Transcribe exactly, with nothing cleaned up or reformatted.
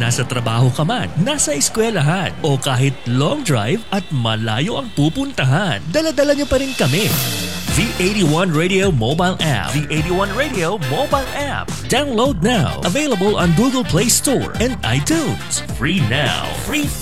Nasa trabaho ka man, nasa eskwelahan, o kahit long drive at malayo ang pupuntahan, dala-dala niyo pa rin kami. V eighty-one Radio Mobile App. V eighty-one Radio Mobile App. Download now. Available on Google Play Store and iTunes. Free now. Free